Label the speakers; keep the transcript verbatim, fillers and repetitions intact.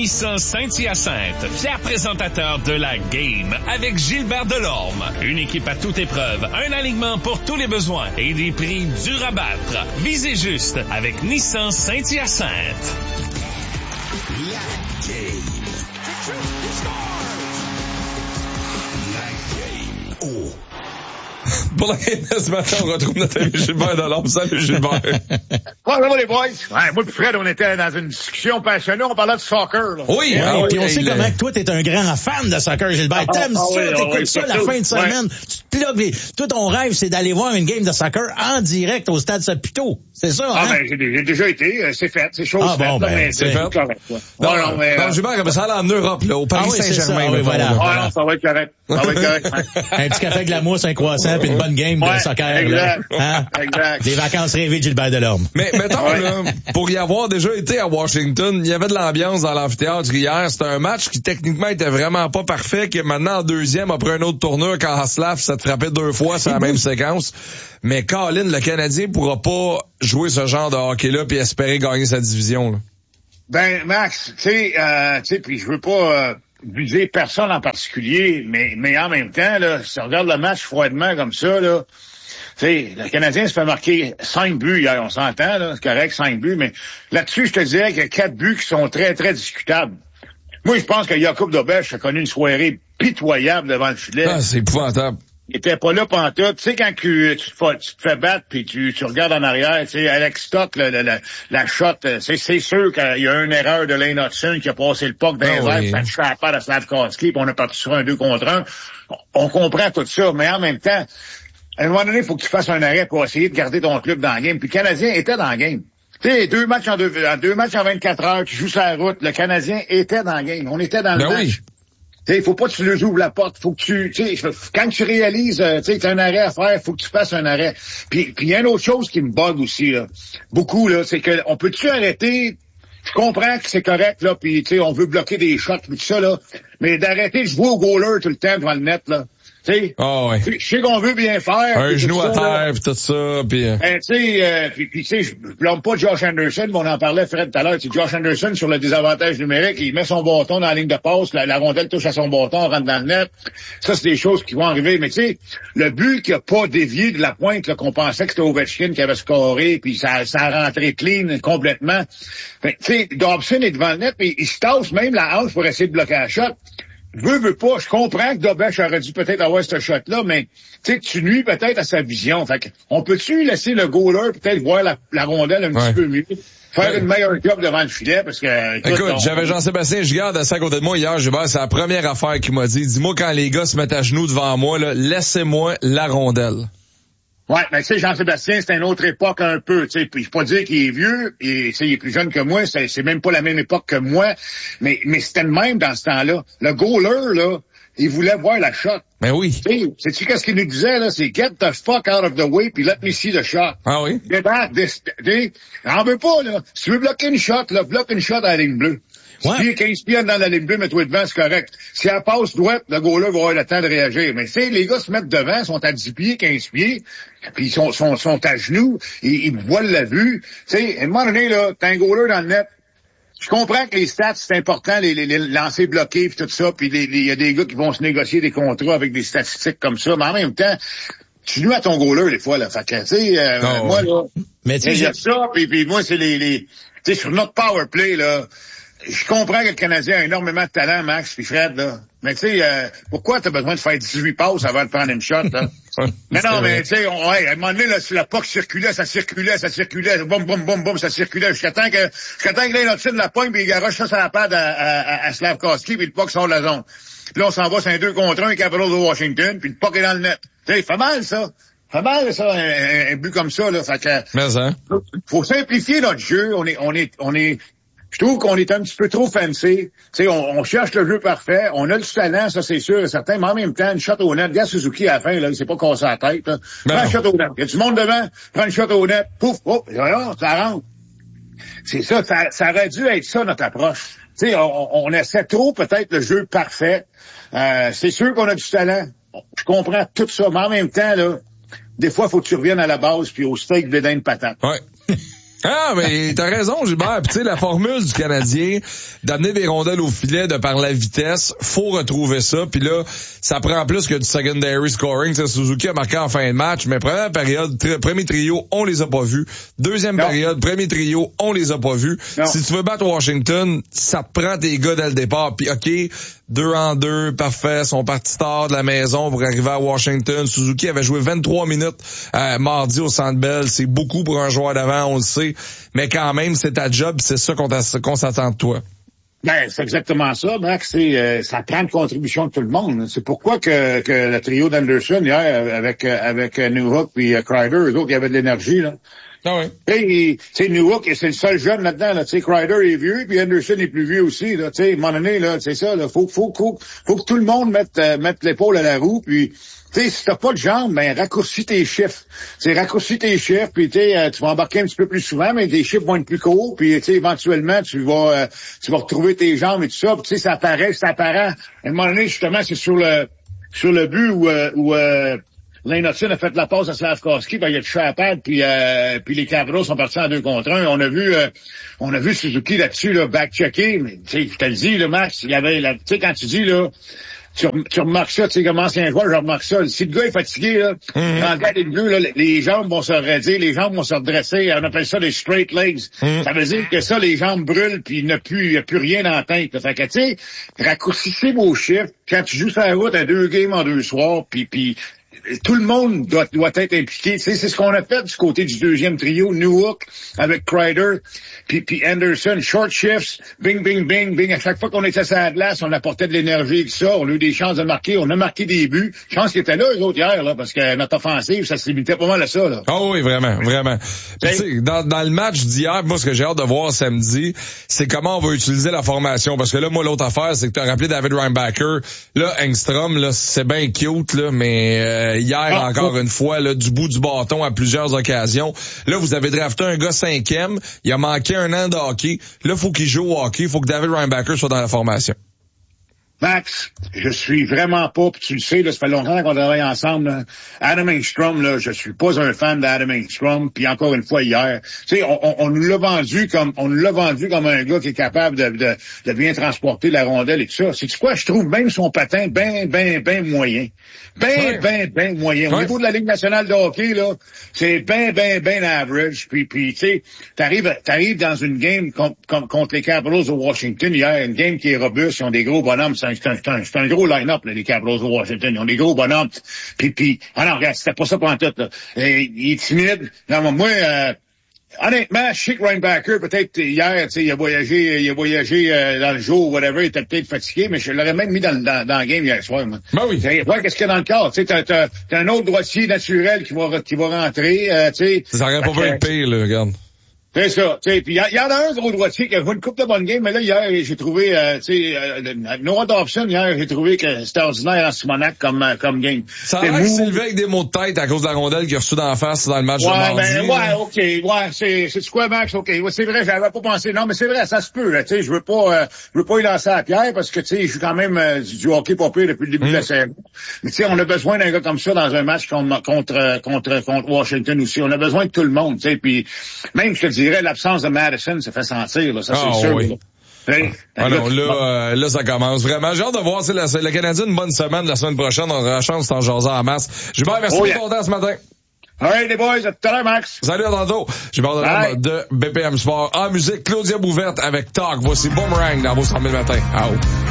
Speaker 1: Nissan Saint-Hyacinthe, fier présentateur de la Game avec Gilbert Delorme. Une équipe à toute épreuve, un alignement pour tous les besoins et des prix durs à battre. Visez juste avec Nissan Saint-Hyacinthe.
Speaker 2: La Game. La Game. Oh.
Speaker 3: Pour la game de ce matin, on retrouve notre ami Gilbert Delorme. Salut Gilbert.
Speaker 4: Bonjour les boys. Ouais, moi et Fred, on était dans une discussion passionnée, on parlait de soccer. Là.
Speaker 3: Oui,
Speaker 5: ouais,
Speaker 3: ah,
Speaker 5: et puis
Speaker 3: oui,
Speaker 5: on sait
Speaker 3: il
Speaker 5: comment
Speaker 3: est...
Speaker 5: que toi, t'es un grand fan de soccer, Gilbert.
Speaker 4: Ah,
Speaker 5: T'aimes
Speaker 4: ah,
Speaker 5: ça,
Speaker 4: oui,
Speaker 5: t'écoutes
Speaker 4: oui,
Speaker 5: ça la
Speaker 4: surtout.
Speaker 5: fin de semaine.
Speaker 4: Ouais.
Speaker 5: Tu te plugues, toi, ton rêve, c'est d'aller voir une game de soccer en direct au Stade Saputo. C'est ça,
Speaker 4: Ah,
Speaker 5: hein?
Speaker 4: ben, j'ai, j'ai déjà été, c'est fait, c'est chose
Speaker 5: Ah,
Speaker 4: faite,
Speaker 5: bon,
Speaker 4: là,
Speaker 5: ben,
Speaker 4: mais
Speaker 3: c'est
Speaker 4: c'est
Speaker 3: fait.
Speaker 4: correct, là.
Speaker 3: Non,
Speaker 4: Ouais, non, mais,
Speaker 3: non,
Speaker 4: euh,
Speaker 3: Gilbert, ça allait en Europe, là, au Paris
Speaker 5: Ah oui, c'est
Speaker 3: Saint-Germain.
Speaker 5: ça,
Speaker 3: là,
Speaker 5: oui, voilà.
Speaker 3: là.
Speaker 4: ah non, ça va être correct. Ça va être correct.
Speaker 5: Un petit café avec la mousse, un croissant, puis une bonne game de
Speaker 4: Ouais,
Speaker 5: soccer.
Speaker 4: exact.
Speaker 5: Là. Hein?
Speaker 4: Exact.
Speaker 5: Des vacances rêvées de Gilbert Delorme.
Speaker 3: Mais mettons,
Speaker 4: Ouais.
Speaker 3: là, pour y avoir déjà été à Washington, il y avait de l'ambiance dans l'amphithéâtre hier. C'était un match qui techniquement était vraiment pas parfait, que maintenant en deuxième, après un autre tourneur, quand Haslaf ça te frappait deux fois sur la même séquence. Mais Colin, le Canadien pourra pas jouer ce genre de hockey-là puis espérer gagner sa division, là.
Speaker 4: Ben, Max, tu sais, euh, tu sais, puis je veux pas euh, viser personne en particulier, mais mais en même temps, là, si on regarde le match froidement comme ça, là, tu sais, le Canadien se fait marquer cinq buts hier, on s'entend, là, c'est correct, cinq buts, mais là-dessus, je te dirais qu'il y a quatre buts qui sont très, très discutables. Moi, je pense que Jakub Dobeš a connu une soirée pitoyable devant le filet.
Speaker 3: Ah, c'est épouvantable.
Speaker 4: Il était pas là pantoute. Tu sais, quand tu, tu, te fais, tu te fais battre puis tu, tu regardes en arrière, tu sais, Alex Stock, la, la, la, la shot, c'est, c'est sûr qu'il y a une erreur de Lane Hudson qui a passé le puck dans les
Speaker 3: Ah
Speaker 4: airs,
Speaker 3: oui.
Speaker 4: ça touche à la part de Slavkovski, puis on est parti sur un deux contre un. On comprend tout ça, mais en même temps, à un moment donné, il faut que tu fasses un arrêt pour essayer de garder ton club dans le game. Puis le Canadien était dans le game. Tu sais, deux matchs en deux, deux matchs en vingt-quatre heures, tu joues sur la route, le Canadien était dans le game. On était dans le
Speaker 3: Ben
Speaker 4: match.
Speaker 3: oui.
Speaker 4: Tu sais, faut pas que tu leur ouvres la porte, faut que tu, tu sais, quand tu réalises, euh, tu sais, que t'as un arrêt à faire, faut que tu fasses un arrêt. Puis, puis il y a une autre chose qui me bug aussi, là, beaucoup, là, c'est que on peut-tu arrêter, je comprends que c'est correct, là, puis tu sais, on veut bloquer des shots, tout ça, là, mais d'arrêter de jouer au goaler tout le temps devant le net, là. Tu sais,
Speaker 3: Ah ouais.
Speaker 4: je sais qu'on veut bien faire.
Speaker 3: Un
Speaker 4: puis
Speaker 3: genou
Speaker 4: tout
Speaker 3: à
Speaker 4: ça, là.
Speaker 3: terre pis tout ça, pis... euh,
Speaker 4: Ben, tu sais, euh, puis, puis tu sais, je blâme pas Josh Anderson, mais on en parlait, Fred, tout à l'heure. Tu sais, Josh Anderson, sur le désavantage numérique, il met son bâton dans la ligne de passe, la, la rondelle touche à son bâton, rentre dans le net. Ça, c'est des choses qui vont arriver. Mais tu sais, le but qui a pas dévié de la pointe, là, qu'on pensait que c'était Ovechkin qui avait scoré, puis ça, ça a rentré clean complètement. Ben, tu sais, Dobson est devant le net, puis il se tasse même la hanche pour essayer de bloquer la shot. Veux, veux pas, je comprends que Dobeš aurait dû peut-être avoir ce shot-là, mais tu sais, tu nuis peut-être à sa vision. Fait que, on peut-tu laisser le goaler peut-être voir la, la rondelle un
Speaker 3: Ouais.
Speaker 4: petit peu mieux, faire
Speaker 3: Ouais.
Speaker 4: une meilleure job devant le filet, parce que... Écoute,
Speaker 3: Écoute,
Speaker 4: on-
Speaker 3: j'avais Jean-Sébastien Giguère assis à côté de moi hier, Gilbert, c'est la première affaire qu'il m'a dit. Dis-moi quand les gars se mettent à genoux devant moi, là, laissez-moi la rondelle.
Speaker 4: Ouais, mais tu sais, Jean-Sébastien, c'est une autre époque un peu, tu sais, puis je peux pas dire qu'il est vieux, et tu sais, il est plus jeune que moi, c'est, c'est même pas la même époque que moi, mais, mais c'était le même dans ce temps-là. Le goaler, là, il voulait voir la shot.
Speaker 3: Ben oui.
Speaker 4: Tu sais, sais-tu qu'est-ce qu'il nous disait, là? C'est get the fuck out of the way, puis let me see the shot.
Speaker 3: Ah oui?
Speaker 4: Débat, on veut pas, là. Si tu veux bloquer une shot, là, bloque une shot à la ligne bleue. Si
Speaker 5: Ouais.
Speaker 4: tu es quinze pieds dans la ligne bleue, mets-toi devant, c'est correct. Si elle passe droite, le goaler va avoir le temps de réagir. Mais tu sais, les gars se mettent devant, sont à dix pieds, quinze pieds, puis ils sont, sont, sont à genoux, et ils voilent la vue. Tu sais, à un moment donné, là, t'as un goaler dans le net. Je comprends que les stats, c'est important, les, les, les lancers bloqués puis tout ça, puis il y a des gars qui vont se négocier des contrats avec des statistiques comme ça, mais en même temps, tu nuis à ton goaler des fois, là. Fait que, tu sais, euh,
Speaker 3: Oh,
Speaker 4: moi,
Speaker 3: ouais.
Speaker 4: là,
Speaker 5: Mais tu
Speaker 4: il y
Speaker 5: sais,
Speaker 4: a ça, puis, puis moi, c'est les, les tu sais, sur notre power play, là, je comprends que le Canadien a énormément de talent, Max, puis Fred, là. Mais tu sais, euh, pourquoi t'as besoin de faire dix-huit passes avant de prendre une shot, là? Mais non, mais tu sais, on, ouais, à un moment donné, là, si la puck circulait, ça circulait, ça circulait, boum, boum, boum, boum, ça circulait, jusqu'à temps que, jusqu'à temps que Lane Hudson la pogne, puis il garoche ça sur la patte à, à, à, à Slavkovski, puis le puck sort de la zone. Puis là, on s'en va sur un deux contre un, Capitals de Washington, puis le puck est dans le net. Tu sais, fait mal, ça. Fait mal, ça, un, un but comme ça, là. Fait que,
Speaker 3: Mais hein?
Speaker 4: faut simplifier notre jeu. On est, on est, on est, je trouve qu'on est un petit peu trop fancy. Tu sais, on, on cherche le jeu parfait. On a du talent, ça c'est sûr et certain, mais en même temps, une shot au net. Regarde Suzuki à la fin, là, il s'est pas cassé la tête, là.
Speaker 3: Ben
Speaker 4: Prends une
Speaker 3: non.
Speaker 4: shot au net. Il y a du monde devant, prends une shot au net, pouf, oh, voilà, ça rentre. C'est ça, ça, ça aurait dû être ça, notre approche. Tu sais, on, on essaie trop peut-être le jeu parfait. Euh, c'est sûr qu'on a du talent. Je comprends tout ça, mais en même temps, là, des fois, il faut que tu reviennes à la base puis au steak, bédin de patate.
Speaker 3: Ouais. Ah, mais t'as raison, Gilbert. Puis tu sais, la formule du Canadien, d'amener des rondelles au filet de par la vitesse, faut retrouver ça. Puis là, ça prend plus que du secondary scoring. T'sais, Suzuki a marqué en fin de match, mais première période, tri- premier trio, on les a pas vus. Deuxième non. période, premier trio, on les a pas vus. Non. Si tu veux battre Washington, ça te prend tes gars dès le départ. Puis OK, deux en deux, parfait, sont partis tard de la maison pour arriver à Washington. Suzuki avait joué vingt-trois minutes euh, mardi au Centre Bell. C'est beaucoup pour un joueur d'avant, on le sait. Mais quand même, c'est ta job, c'est ça qu'on, qu'on s'attend de toi.
Speaker 4: Ben, c'est exactement ça, Max. C'est, euh, ça prend une contribution de tout le monde. C'est pourquoi que, que le trio d'Anderson hier, avec avec Newhook puis uh, Kreider, eux autres, il y avait de l'énergie, là.
Speaker 3: Ah oui.
Speaker 4: Tu sais, Newhook, c'est le seul jeune là-dedans, là. Tu sais, Kreider est vieux, puis Anderson est plus vieux aussi, là. Tu sais, à un moment donné, là, c'est ça, là. Faut, faut, faut, faut que tout le monde mette, euh, mette l'épaule à la roue, puis tu sais, si t'as pas de jambes, ben raccourcis tes chiffres. C'est raccourcis tes chiffres, puis tu sais, tu vas embarquer un petit peu plus souvent, mais tes chiffres vont être plus courts, puis tu sais, éventuellement, tu vas euh, tu vas retrouver tes jambes et tout ça. Puis tu sais, ça apparaît, ça apparaît. À un moment donné, justement, c'est sur le sur le but où euh, où euh, Lane Hutson a fait la passe à Slavkovski, ben il a touché à la patte, puis euh, puis les Capitals sont partis en deux contre un. On a vu euh, on a vu Suzuki là-dessus, là, back-checker, mais tu sais, je te le dis, là, Max, il y avait la, tu sais, quand tu dis là. Tu, tu remarques ça, tu sais, comme ancien joueur, je remarque ça. Si le gars est fatigué, là, mm-hmm. quand le gars est bleu, là, les jambes vont se raidir, les jambes vont se redresser. On appelle ça des straight legs. Mm-hmm. Ça veut dire que ça, les jambes brûlent, puis il n'y a plus, il n'y a plus rien dans la tête. Fait que, tu sais, raccourcissez vos chiffres. Quand tu joues sur la route à deux games en deux soirs, puis, puis tout le monde doit, doit être impliqué. Tu sais, c'est ce qu'on a fait du côté du deuxième trio, Newhook avec Kreider, puis, puis Anderson, short shifts, bing, bing, bing, bing. À chaque fois qu'on était sur la glace, on apportait de l'énergie et tout ça. On a eu des chances de marquer. On a marqué des buts. Chance qu'ils étaient là, eux autres, hier, là, parce que notre offensive, ça se limitait pas mal à ça, là.
Speaker 3: Oh oui, vraiment, vraiment. Tu sais, dans, dans le match d'hier, moi, ce que j'ai hâte de voir samedi, c'est comment on va utiliser la formation. Parce que là, moi, l'autre affaire, c'est que t'as rappelé David Reinbacher. Là, Engstrom, là, c'est bien cute, là, mais, euh, hier, ah, encore oh. une fois, là, du bout du bâton à plusieurs occasions. Là, vous avez drafté un gars cinquième. Il a manqué un an de hockey. Là, faut qu'il joue au hockey. Faut que David Reinbacher soit dans la formation.
Speaker 4: Max, je suis vraiment pas, puis tu le sais, là, ça fait longtemps qu'on travaille ensemble, là. Adam Engstrom, là, je suis pas un fan d'Adam Engstrom, puis encore une fois hier, tu sais, on, on, on nous l'a vendu comme, on nous l'a vendu comme un gars qui est capable de, de, de bien transporter la rondelle et tout ça. C'est quoi, je trouve même son patin ben, ben, ben moyen. Ben, ouais. ben, ben moyen. Au ouais. niveau de la Ligue nationale de hockey, là, c'est ben, ben, ben average, puis, puis, tu sais, t'arrives, t'arrives dans une game com, com, contre les Capitals de Washington hier, une game qui est robuste, ils ont des gros bonhommes, c'est un, c'est un, c'est un, c'est un gros line-up, là, les Capitals de Washington. Ils ont des gros bonhommes. Puis, puis, ah non, regarde, c'était pas ça pendant tout, là. Et, il est timide. Non, moi, euh, honnêtement, je sais que Reinbacher, peut-être hier, tu sais, il a voyagé, il a voyagé euh, dans le jour, whatever, il était peut-être fatigué, mais je l'aurais même mis dans, dans, dans le game hier soir, moi.
Speaker 3: Ben oui.
Speaker 4: Ouais, qu'est-ce qu'il y a dans le corps? Tu sais, t'as, t'as, t'as un autre droitier naturel qui va, qui va rentrer, euh, tu sais.
Speaker 3: Ça aurait pas pu être pire, là, regarde.
Speaker 4: C'est ça, tu sais, puis il y, y en a un gros droitier qui a joué une coupe de bonne game, mais là, hier, j'ai trouvé, euh, tu sais, euh, Noah Dobson, hier, j'ai trouvé que c'était ordinaire en Simonac comme, euh, comme game.
Speaker 3: Ça a l'air qu'il s'est levé avec des mots de tête à cause de la rondelle qu'il a reçu dans la face dans le match
Speaker 4: ouais,
Speaker 3: de mardi.
Speaker 4: Ben, ouais, ok, ouais, c'est, c'est quoi, Max? Ok, ouais, c'est vrai, j'avais pas pensé. Non, mais c'est vrai, ça se peut, tu sais, je veux pas, euh, je veux pas y lancer à la pierre parce que, tu sais, je suis quand même euh, du hockey pas pire depuis le début mmh. de la saison. Mais tu sais, on a besoin d'un gars comme ça dans un match contre, contre, contre, contre Washington aussi. On a besoin de tout le monde, tu sais, puis même, je te dirais, l'absence de Madison se fait sentir, là, ça c'est
Speaker 3: oh,
Speaker 4: sûr.
Speaker 3: Oui. Hey, ah non, là, euh, là, ça commence vraiment. J'ai hâte de voir, c'est le Canadien une bonne semaine la semaine prochaine. On aura la chance d'en jaser en masse. Gilbert, merci
Speaker 4: oh,
Speaker 3: pour
Speaker 4: yeah.
Speaker 3: ton temps ce matin.
Speaker 4: All right, les boys, à tout à l'heure, Max.
Speaker 3: Salut, à tantôt. Gilbert Delorme de B P M Sport. En musique, Claudia Bouvette avec Talk. Voici Boomerang dans vos cent mille matins. Ah, oh.